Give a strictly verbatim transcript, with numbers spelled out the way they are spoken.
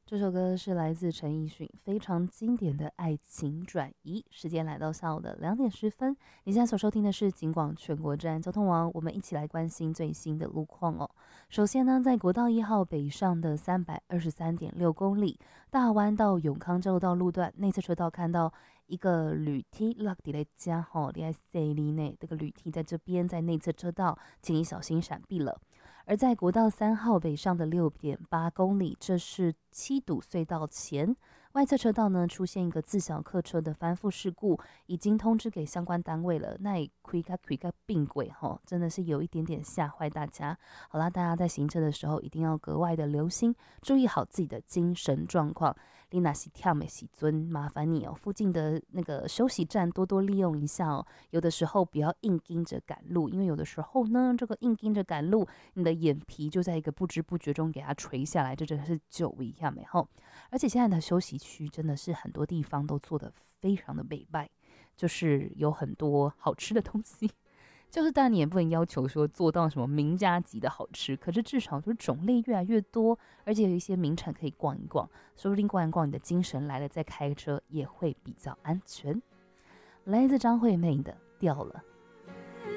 这首歌是来自陈奕迅，非常经典的爱情转移。时间来到下午的两点十分，你现在所收听的是警广全国站交通网，我们一起来关心最新的路况哦。首先呢，在国道一号北上的三百二十三点六公里，大湾到永康州道路段内侧车道看到一个铝梯落地的家吼，你在 C 里内，这个铝梯在这边，在内侧车道，请你小心闪避了。而在国道三号北上的六点八公里，这是七堵隧道前外侧车道呢出现一个自小客车的翻覆事故，已经通知给相关单位了。那也亏个亏个并轨哈，真的是有一点点吓坏大家。好啦，大家在行车的时候一定要格外的留心，注意好自己的精神状况。你那是跳美喜尊，麻烦你哦，附近的那个休息站多多利用一下哦。有的时候不要硬盯着赶路，因为有的时候呢，这个硬盯着赶路，你的眼皮就在一个不知不觉中给它垂下来，这真的是久一样美后。而且现在的休息区真的是很多地方都做得非常的美拜，就是有很多好吃的东西。就是当然你也不能要求说做到什么名家级的好吃，可是至少就是种类越来越多，而且有一些名产可以逛一逛，说不定逛一逛你的精神来了再开车也会比较安全。来自张惠妹的掉了。